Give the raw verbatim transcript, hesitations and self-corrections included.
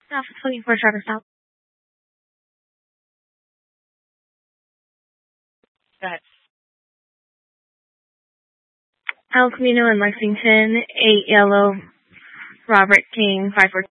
Office looking for a traffic stop. That's El Camino in Lexington, eight yellow, Robert King, five four.